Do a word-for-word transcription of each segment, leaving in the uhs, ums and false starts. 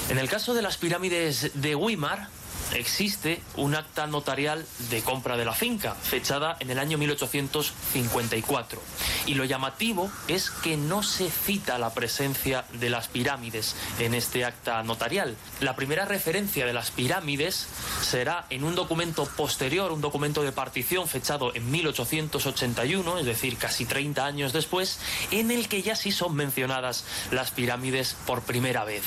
En el caso de las pirámides de Güímar, existe un acta notarial de compra de la finca, fechada en el año mil ochocientos cincuenta y cuatro. Y lo llamativo es que no se cita la presencia de las pirámides en este acta notarial. La primera referencia de las pirámides será en un documento posterior, un documento de partición fechado en mil ochocientos ochenta y uno, es decir, casi treinta años después, en el que ya sí son mencionadas las pirámides por primera vez.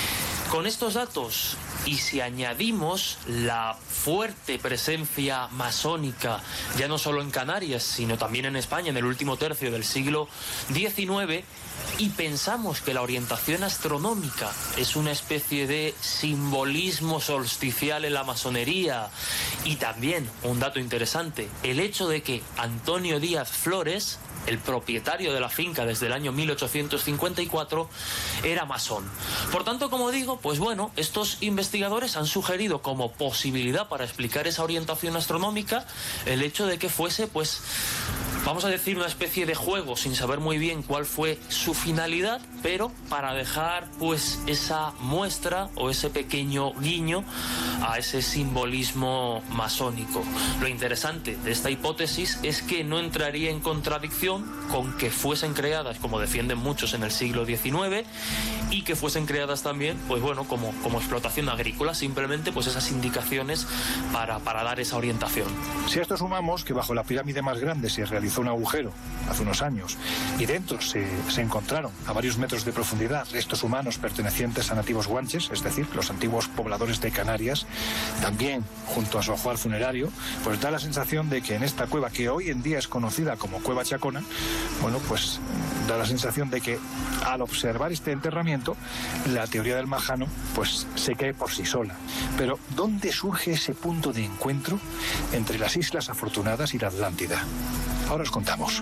Con estos datos, y si añadimos la fuerte presencia masónica, ya no solo en Canarias, sino también en España en el último tercio del siglo diecinueve, y pensamos que la orientación astronómica es una especie de simbolismo solsticial en la masonería, y también, un dato interesante, el hecho de que Antonio Díaz Flores, el propietario de la finca desde el año mil ochocientos cincuenta y cuatro, era masón. Por tanto, como digo, pues bueno, estos investigadores han sugerido como posibilidad para explicar esa orientación astronómica el hecho de que fuese, pues, vamos a decir, una especie de juego, sin saber muy bien cuál fue su finalidad, pero para dejar, pues, esa muestra o ese pequeño guiño a ese simbolismo masónico. Lo interesante de esta hipótesis es que no entraría en contradicción con que fuesen creadas, como defienden muchos, en el siglo diecinueve, y que fuesen creadas también, pues bueno, como, como explotación agrícola, simplemente pues esas indicaciones para, para dar esa orientación. Si a esto sumamos que bajo la pirámide más grande se realizó un agujero hace unos años y dentro se, se encontraron a varios metros de profundidad restos humanos pertenecientes a nativos guanches, es decir, los antiguos pobladores de Canarias, también junto a su ajuar funerario, pues da la sensación de que en esta cueva, que hoy en día es conocida como Cueva Chacona, bueno, pues da la sensación de que al observar este enterramiento, la teoría del Majano pues se cae por sí sola. Pero ¿dónde surge ese punto de encuentro entre las Islas Afortunadas y la Atlántida? Ahora os contamos.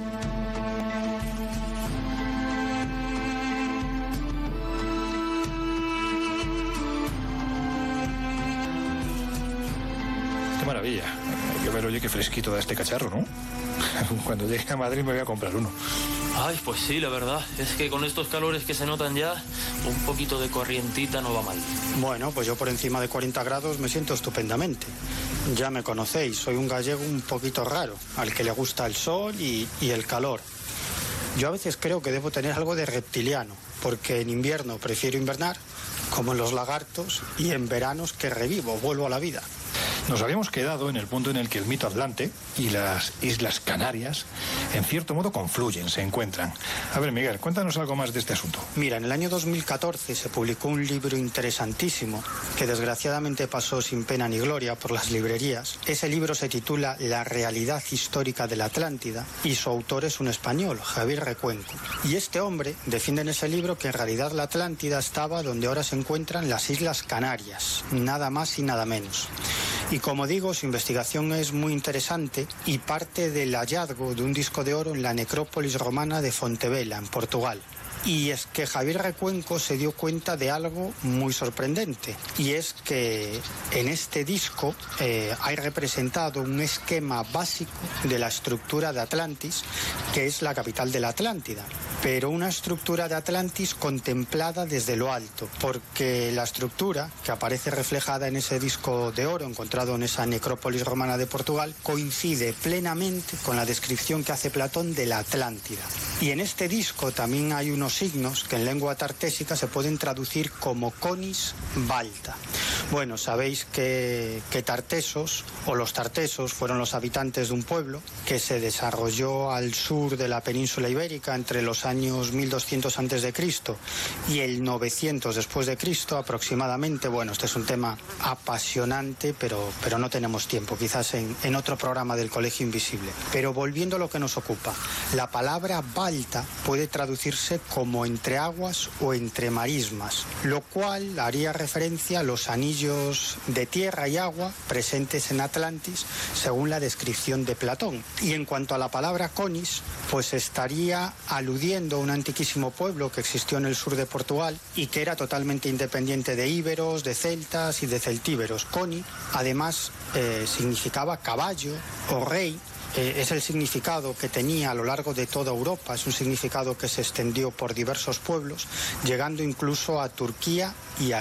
Qué maravilla. Hay que ver, oye, qué fresquito da este cacharro, ¿no? Cuando llegue a Madrid me voy a comprar uno. Ay, pues sí, la verdad, es que con estos calores que se notan ya, un poquito de corrientita no va mal. Bueno, pues yo por encima de cuarenta grados me siento estupendamente. Ya me conocéis, soy un gallego un poquito raro, al que le gusta el sol y, y el calor. Yo a veces creo que debo tener algo de reptiliano, porque en invierno prefiero invernar, como en los lagartos, y en veranos que revivo, vuelvo a la vida. Nos habíamos quedado en el punto en el que el mito Atlante y las Islas Canarias, en cierto modo, confluyen, se encuentran. A ver, Miguel, cuéntanos algo más de este asunto. Mira, en el año dos mil catorce se publicó un libro interesantísimo que desgraciadamente pasó sin pena ni gloria por las librerías. Ese libro se titula La realidad histórica de la Atlántida y su autor es un español, Javier Recuenco. Y este hombre defiende en ese libro que en realidad la Atlántida estaba donde ahora se encuentran las Islas Canarias, nada más y nada menos. Y como digo, su investigación es muy interesante y parte del hallazgo de un disco de oro en la necrópolis romana de Fontevela, en Portugal. Y es que Javier Recuenco se dio cuenta de algo muy sorprendente, y es que en este disco eh, hay representado un esquema básico de la estructura de Atlantis, que es la capital de la Atlántida, pero una estructura de Atlantis contemplada desde lo alto, porque la estructura que aparece reflejada en ese disco de oro encontrado en esa necrópolis romana de Portugal coincide plenamente con la descripción que hace Platón de la Atlántida. Y en este disco también hay unos signos que en lengua tartésica se pueden traducir como conis balta. Bueno, sabéis que, que Tartesos, o los tartesos, fueron los habitantes de un pueblo que se desarrolló al sur de la península ibérica entre los años mil doscientos antes de Cristo y el novecientos después de Cristo aproximadamente. Bueno, este es un tema apasionante, pero, pero no tenemos tiempo, quizás en, en otro programa del Colegio Invisible. Pero volviendo a lo que nos ocupa, la palabra balta puede traducirse como entre aguas o entre marismas, lo cual haría referencia a los anillos de tierra y agua presentes en Atlantis según la descripción de Platón. Y en cuanto a la palabra conis, pues estaría aludiendo a un antiquísimo pueblo que existió en el sur de Portugal y que era totalmente independiente de íberos, de celtas y de celtíberos. Coni, además, eh, significaba caballo o rey. Eh, es el significado que tenía a lo largo de toda Europa, es un significado que se extendió por diversos pueblos, llegando incluso a Turquía y a